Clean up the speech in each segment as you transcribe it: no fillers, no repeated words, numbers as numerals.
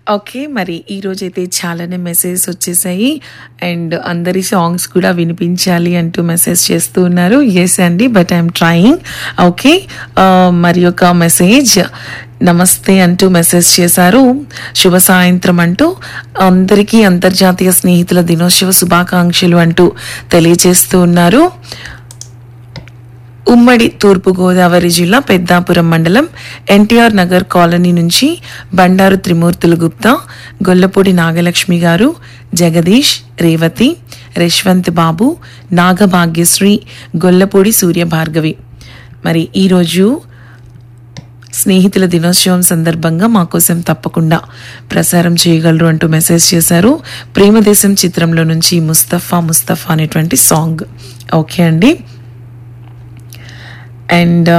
Okay. మరి ఈరోజైతే చాలానే మెసేజెస్ వచ్చేసాయి. అండ్ అందరి సాంగ్స్ కూడా వినిపించాలి అంటూ మెసేజ్ చేస్తూ ఉన్నారు. యెస్ అండి. But I'm trying. ఓకే. మరి ఒక మెసేజ్ నమస్తే అంటూ మెసేజ్ చేశారు. శుభ సాయంత్రం అంటూ అందరికీ అంతర్జాతీయ స్నేహితుల దినోత్సవ శుభాకాంక్షలు అంటూ తెలియజేస్తూ ఉన్నారు. ఉమ్మడి తూర్పుగోదావరి జిల్లా పెద్దాపురం మండలం ఎన్టీఆర్ నగర్ కాలనీ నుంచి బండారు త్రిమూర్తులు గుప్తా, గొల్లపూడి నాగలక్ష్మి గారు, జగదీష్, రేవతి, రేష్వంత్ బాబు, నాగభాగ్యశ్రీ, గొల్లపూడి సూర్యభార్గవి. మరి ఈరోజు స్నేహితుల దినోత్సవం సందర్భంగా మా కోసం తప్పకుండా ప్రసారం చేయగలరు అంటూ మెసేజ్ చేశారు. ప్రేమదేశం చిత్రంలో నుంచి ముస్తఫా ముస్తఫా అనేటువంటి సాంగ్. ఓకే అండి. And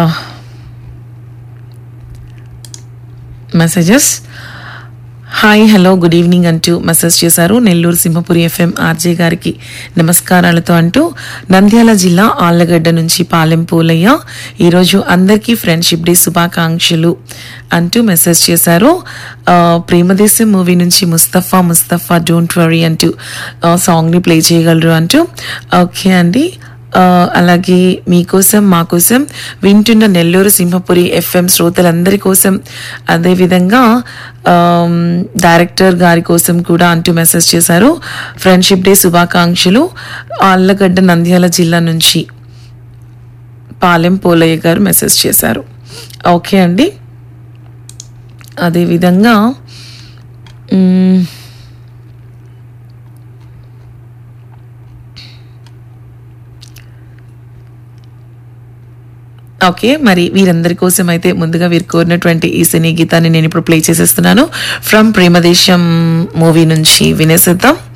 messages hi hello good evening అంటూ మెసేజ్ చేశారు. నెల్లూరు సింహపురి ఎఫ్ఎం ఆర్జే గారికి నమస్కారాలతో అంటూ నంద్యాల జిల్లా ఆళ్లగడ్డ నుంచి పాలెం పోలయ్య ఈరోజు అందరికీ ఫ్రెండ్షిప్ డే శుభాకాంక్షలు అంటూ మెసేజ్ చేశారు. ప్రేమదేశం మూవీ నుంచి ముస్తఫా ముస్తఫా డోంట్ వరీ అంటూ సాంగ్ని ప్లే చేయగలరు అంటూ. ఓకే అండి. అలాగే మీకోసం మా కోసం వింటున్న నెల్లూరు సింహపురి ఎఫ్ఎం శ్రోతలందరి కోసం, అదేవిధంగా డైరెక్టర్ గారి కోసం కూడా అంటూ మెసేజ్ చేశారు. ఫ్రెండ్షిప్ డే శుభాకాంక్షలు ఆళ్లగడ్డ నంద్యాల జిల్లా నుంచి పాలెం పోలయ్య గారు మెసేజ్ చేశారు. ఓకే అండి. అదేవిధంగా ఓకే. మరి వీరందరి కోసం అయితే ముందుగా వీరు కోరినటువంటి ఈ సినీ గీతాన్ని నేను ఇప్పుడు ప్లే చేసేస్తున్నాను. ఫ్రమ్ ప్రేమదేశం మూవీ నుంచి వినేసేద్దాం.